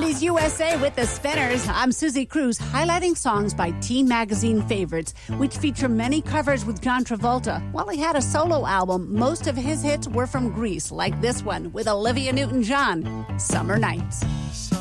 70s USA with the Spinners. I'm Susie Cruz, highlighting songs by Teen Magazine favorites, which feature many covers with John Travolta. While he had a solo album, most of his hits were from Greece, like this one with Olivia Newton-John, Summer Nights.